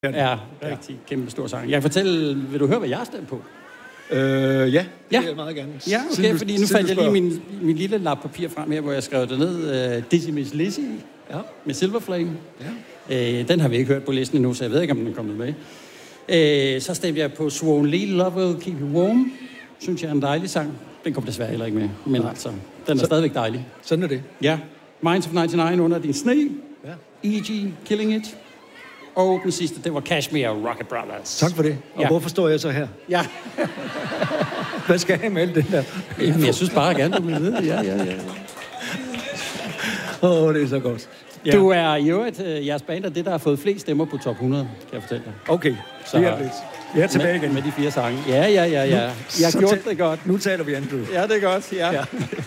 Ja, rigtig kæmpe stor sang. Jeg kan fortælle, vil du høre, hvad jeg har stemt på? Ja, det vil jeg meget gerne. Ja, okay, fordi nu fandt jeg lige min lille lap papir frem her, hvor jeg skrev det ned. Dizzy Miss Lizzy med Silver Flame. Ja. Den har vi ikke hørt på listen endnu, så jeg ved ikke, om den er kommet med. Så stemte jeg på Swan Lee, Love Will Keep You Warm. Synes jeg er en dejlig sang. Den kom desværre heller ikke med, men altså, den er stadigvæk dejlig. Sådan er det. Ja. Minds of 99 under din sne. Ja. E.G. Killing It. Og den sidste, det var Kashmir og Rocket Brothers. Tak for det. Og hvorfor står jeg så her? Ja. Hvad skal jeg have med alt den der? Jamen, jeg synes bare gerne, du vil vide. Ja. Det er så godt. Ja. Du er i øvrigt, jeres band er det, der har fået flest stemmer på top 100, kan jeg fortælle dig. Okay, så det er lidt. Jeg er tilbage igen. Med de 4 sange. Ja. Jeg har gjort det godt. Nu taler vi, Andrew. Ja, det er godt, ja.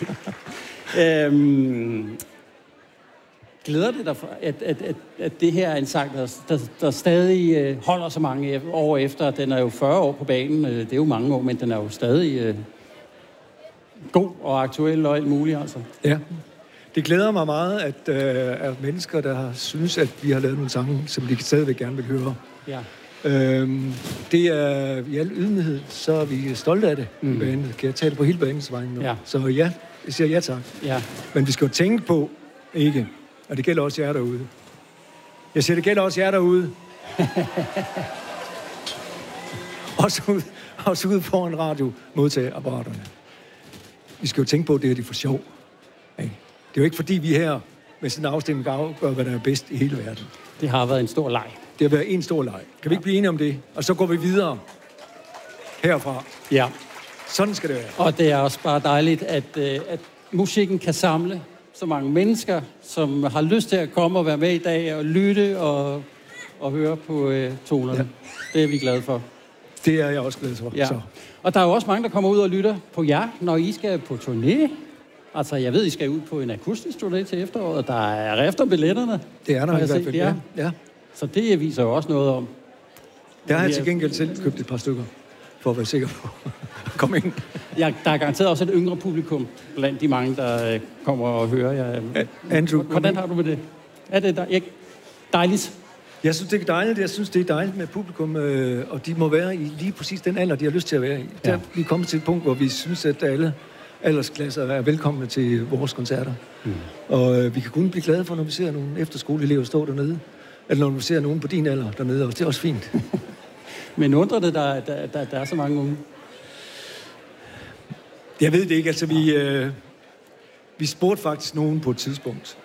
Glæder det dig for, at det her er en sang, der stadig holder så mange år efter? Den er jo 40 år på banen. Det er jo mange år, men den er jo stadig god og aktuel og alt muligt, altså. Ja. Det glæder mig meget, at er mennesker, der synes, at vi har lavet nogle sange, som de stadigvæk gerne vil høre. Ja. Det er i al ydmyghed, så er vi stolte af det i bandet. Kan jeg tale på hele banens vegne nu? Ja. Så ja, jeg siger ja tak. Ja. Men vi skal jo tænke på, ikke? Og det gælder også jer derude. Jeg siger, det gælder også jer derude. også ude foran radiomodtagerapparaterne. Vi skal jo tænke på, at det er de for sjov. Det er jo ikke fordi, vi her med sådan en afstemning afgør, hvad der er bedst i hele verden. Det har været en stor leg. Det har været en stor leg. Kan vi ikke blive enige om det? Og så går vi videre herfra. Ja. Sådan skal det være. Og det er også bare dejligt, at musikken kan samle så mange mennesker, som har lyst til at komme og være med i dag og lytte og høre på tonerne. Ja. Det er vi glade for. Det er jeg også glad for. Ja. Så. Og der er jo også mange, der kommer ud og lytter på jer, når I skal på turné. Altså, jeg ved, I skal ud på en akustisk turné til efteråret, og der er efter billetterne. Det er der i hvert fald, ja. Så det viser jo også noget om. Der har jeg til gengæld selv købt et par stykker, for at være sikker på at komme ind. Ja, der er garanteret også et yngre publikum blandt de mange, der kommer og hører jer. Andrew, hvordan har du med det? Er det ikke dejligt? Jeg synes, det er dejligt. Jeg synes, det er dejligt med publikum, og de må være i lige præcis den alder, de har lyst til at være i. Ja. Der vi er kommet til et punkt, hvor vi synes, at alle aldersklasser er velkomne til vores koncerter. Og vi kan kun blive glade for, når vi ser nogle efterskoleelever stå dernede, eller når vi ser nogen på din alder dernede, og det er også fint. Men undrer det, der er så mange unge? Jeg ved det ikke. Altså, vi spurgte faktisk nogen på et tidspunkt.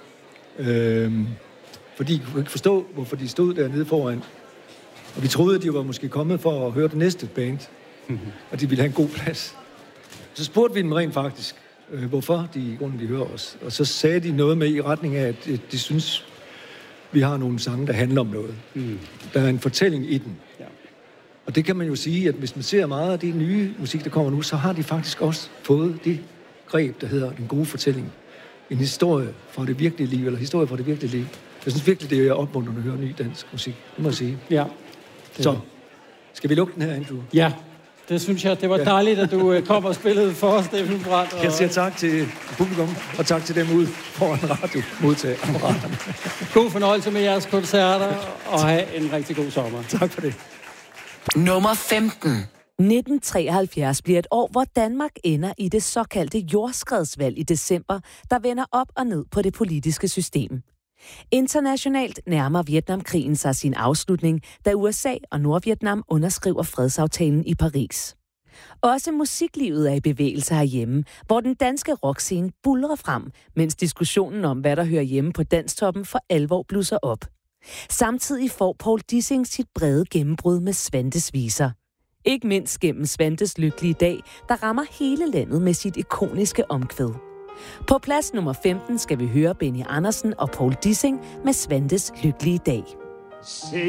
Fordi vi kunne ikke forstå, hvorfor de stod dernede foran. Og vi troede, at de var måske kommet for at høre det næste band. Og de ville have en god plads. Så spurgte vi dem rent faktisk, hvorfor de i grunden ville høre os. Og så sagde de noget med i retning af, at de synes, vi har nogle sange, der handler om noget. Der er en fortælling i den. Ja. Og det kan man jo sige, at hvis man ser meget af det nye musik, der kommer nu, så har de faktisk også fået det greb, der hedder den gode fortælling. En historie fra det virkelige liv, eller historie fra det virkelige liv. Jeg synes virkelig, det er opmuntrende at høre ny dansk musik. Det må jeg sige. Ja. Så, skal vi lukke den her, Andrew? Ja, det synes jeg. Det var dejligt, at du kom og spillede for os, Steffen Brandt. Jeg siger tak til publikum, og tak til dem ude foran radiomodtagerapparaterne. God fornøjelse med jeres koncerter, og have en rigtig god sommer. Tak for det. Nummer 15. 1973 bliver et år, hvor Danmark ender i det såkaldte jordskredsvalg i december, der vender op og ned på det politiske system. Internationalt nærmer Vietnamkrigen sig sin afslutning, da USA og Nordvietnam underskriver fredsaftalen i Paris. Også musiklivet er i bevægelse herhjemme, hvor den danske rockscene buldrer frem, mens diskussionen om, hvad der hører hjemme på danstoppen, for alvor blusser op. Samtidig får Poul Dissing sit brede gennembrud med Svantes viser. Ikke mindst gennem Svantes lykkelige dag, der rammer hele landet med sit ikoniske omkvæd. På plads nummer 15 skal vi høre Benny Andersen og Poul Dissing med Svantes lykkelige dag.